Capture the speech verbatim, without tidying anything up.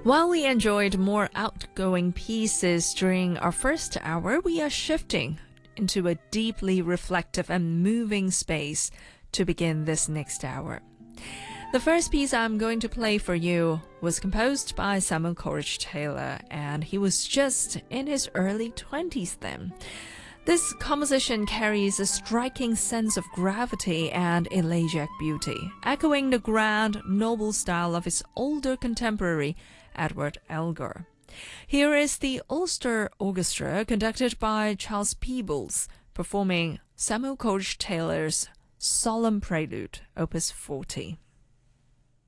While we enjoyed more outgoing pieces during our first hour, we are shifting into a deeply reflective and moving space to begin this next hour. The first piece I'm going to play for you was composed by Samuel Coleridge Taylor, and he was just in his early twenties then. This composition carries a striking sense of gravity and elegiac beauty, echoing the grand, noble style of his older contemporary, Edward Elgar. Here is the Ulster Orchestra, conducted by Charles Peebles, performing Samuel Coleridge Taylor's Solemn Prelude, Opus forty.